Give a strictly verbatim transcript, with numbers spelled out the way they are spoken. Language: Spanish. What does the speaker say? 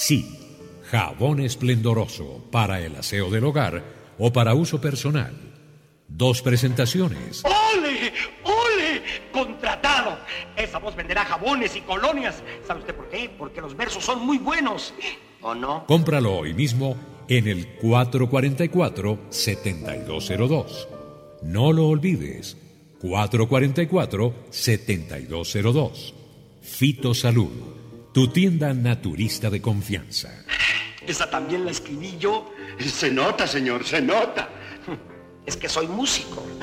Sí, jabón esplendoroso para el aseo del hogar o para uso personal. Dos presentaciones. ¡Ole! ¡Ole! ¡Contratado! Esa voz venderá jabones y colonias. ¿Sabe usted por qué? Porque los versos son muy buenos. ¿O no? Cómpralo hoy mismo en el cuatro cuatro cuatro, siete dos cero dos. No lo olvides. cuatro cuatro cuatro, siete dos cero dos. Fitosalud, tu tienda naturista de confianza. Esa también la escribí yo. Se nota, señor, se nota. Es que soy músico.